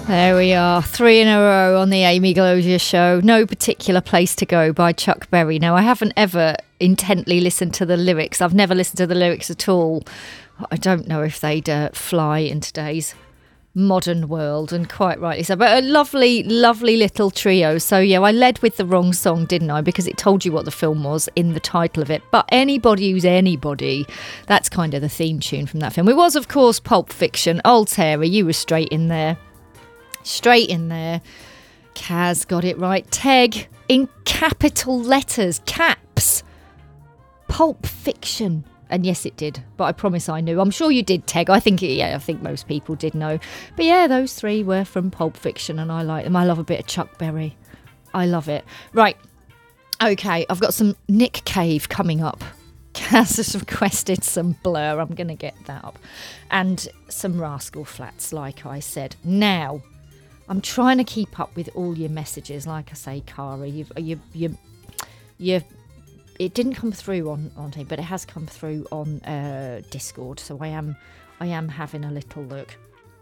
There we are, 3 in a row on the Amy Glosia show. No Particular Place to Go by Chuck Berry. Now, I haven't ever intently listened to the lyrics. I've never listened to the lyrics at all. I don't know if they'd fly in today's modern world, and quite rightly so. But a lovely, lovely little trio. So, yeah, I led with the wrong song, didn't I? Because it told you what the film was in the title of it. But Anybody Who's Anybody, that's kind of the theme tune from that film. It was, of course, Pulp Fiction. Old Terry, you were straight in there. Straight in there. Kaz got it right. Teg, in capital letters, caps. Pulp Fiction. And yes, it did. But I promise I knew. I'm sure you did, Teg. I think most people did know. But yeah, those three were from Pulp Fiction and I like them. I love a bit of Chuck Berry. I love it. Right. Okay, I've got some Nick Cave coming up. Kaz has requested some Blur. I'm going to get that up. And some Rascal Flatts, like I said. Now, I'm trying to keep up with all your messages. Like I say, Cara, it didn't come through on here, but it has come through on Discord. So I am having a little look.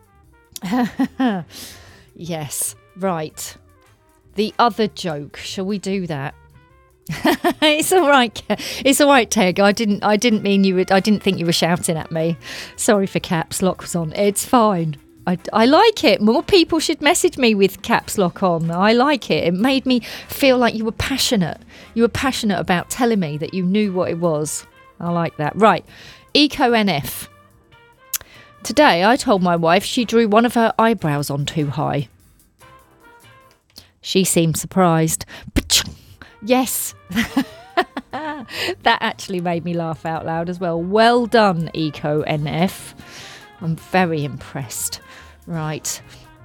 Yes, right. The other joke. Shall we do that? It's all right. It's all right, Teg. I didn't mean you would. I didn't think you were shouting at me. Sorry for caps lock was on. It's fine. I like it. More people should message me with caps lock on. I like it. It made me feel like you were passionate. You were passionate about telling me that you knew what it was. I like that. Right. Eco NF. Today I told my wife she drew one of her eyebrows on too high. She seemed surprised. Yes. That actually made me laugh out loud as well. Well done, Eco NF. I'm very impressed. Right.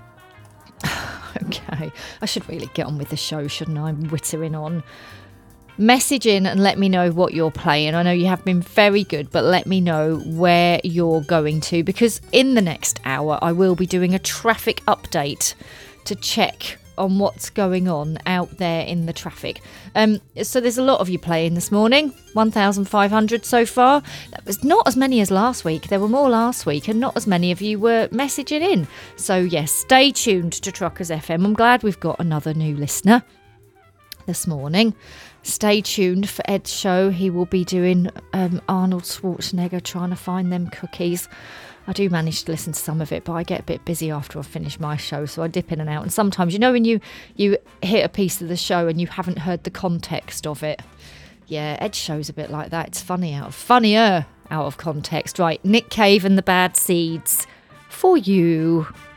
Okay. I should really get on with the show, shouldn't I? I'm wittering on. Message in and let me know what you're playing. I know you have been very good, but let me know where you're going to, because in the next hour I will be doing a traffic update to check on what's going on out there in the traffic. So there's a lot of you playing this morning, 1,500 so far. That was not as many as last week. There were more last week and not as many of you were messaging in. So yes, stay tuned to Truckers FM. I'm glad we've got another new listener this morning. Stay tuned for Ed's show. He will be doing Arnold Schwarzenegger trying to find them cookies. I do manage to listen to some of it, but I get a bit busy after I finish my show, so I dip in and out. And sometimes, you know, when you hit a piece of the show and you haven't heard the context of it. Yeah, Ed's show's a bit like that. It's funnier out of context. Right, Nick Cave and the Bad Seeds for you.